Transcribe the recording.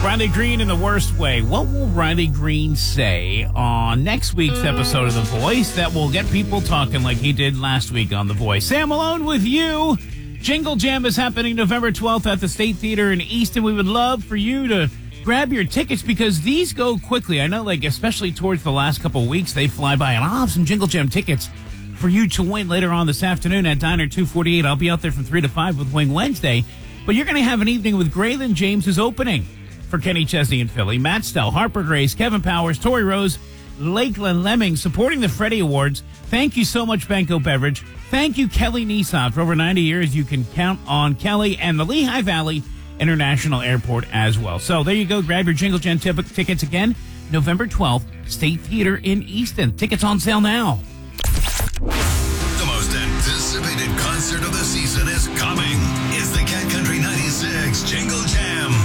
Riley Green in the worst way. What will Riley Green say on next week's episode of The Voice that will get people talking like he did last week on The Voice? Sam Malone with you. Jingle Jam is happening November 12th at the State Theater in Easton. We would love for you to grab your tickets because these go quickly. I know, like, especially towards the last couple of weeks, they fly by. And I'll have some Jingle Jam tickets for you to win later on this afternoon at Diner 248. I'll be out there from 3 to 5 with Wing Wednesday. But you're going to have an evening with Graylin James' opening for Kenny Chesney in Philly. Matt Stell, Harper Grace, Kevin Powers, Tori Rose, Lakeland Lemming supporting the Freddie Awards. Thank you so much, Banco Beverage. Thank you, Kelly Nissan. For over 90 years, you can count on Kelly and the Lehigh Valley International Airport as well. So there you go. Grab your Jingle Jam tickets again. November 12th, State Theater in Easton. Tickets on sale now. The most anticipated concert of the season is coming. It's the Cat Country 96 Jingle Jam